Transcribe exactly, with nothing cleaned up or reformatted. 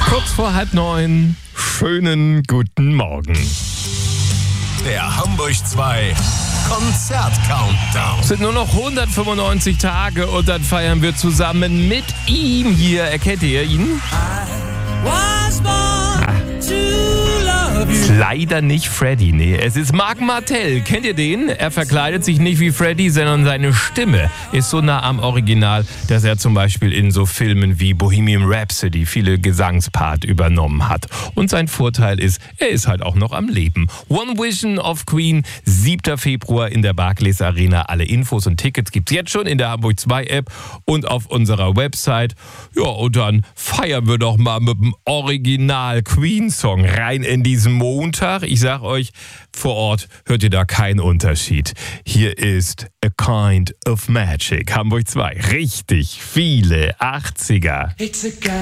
Kurz vor halb neun. Schönen guten Morgen. Der Hamburg zwei Konzert-Countdown. Es sind nur noch hundertfünfundneunzig Tage und dann feiern wir zusammen mit ihm hier. Erkennt ihr ihn? Ist leider nicht Freddy, nee. Es ist Marc Martel. Kennt ihr den? Er verkleidet sich nicht wie Freddy, sondern seine Stimme ist so nah am Original, dass er zum Beispiel in so Filmen wie Bohemian Rhapsody viele Gesangspart übernommen hat. Und sein Vorteil ist, er ist halt auch noch am Leben. One Vision of Queen, siebter Februar in der Barclays Arena. Alle Infos und Tickets gibt's jetzt schon in der Hamburg zwei App und auf unserer Website. Ja, und dann feiern wir doch mal mit dem Original Queen-Song rein in diesen Montag. Ich sag euch, vor Ort hört ihr da keinen Unterschied. Hier ist A Kind of Magic. Hamburg zwei. Richtig viele achtziger.